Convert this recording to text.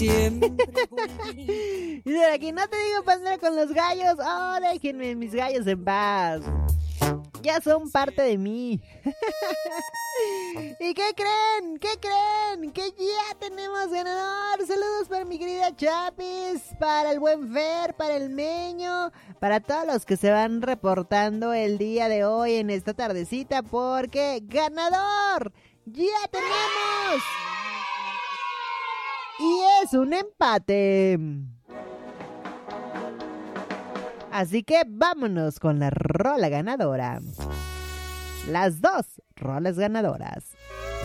siempre volví. Y de aquí no te digo pasar con los gallos. Oh, déjenme mis gallos en paz. Ya son parte de mí. ¿Y qué creen? ¿Qué creen? Que ya tenemos ganador. Saludos para mi querida Chapis, para el buen Fer, para el Meño, para todos los que se van reportando el día de hoy en esta tardecita, porque ganador ya tenemos. Y es un empate. Así que vámonos con la rola ganadora. Las dos rolas ganadoras.